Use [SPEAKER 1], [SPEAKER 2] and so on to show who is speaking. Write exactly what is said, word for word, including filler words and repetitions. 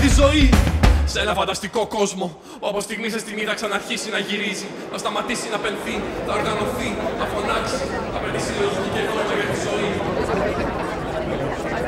[SPEAKER 1] τη ζωή. Σε ένα φανταστικό κόσμο, που από στιγμή σε στιγμή θα ξαναρχίσει να γυρίζει. Να σταματήσει να πενθεί, θα οργανωθεί, θα φωνάξει. Θα παίρνει συλλογική και νόημα για τη ζωή.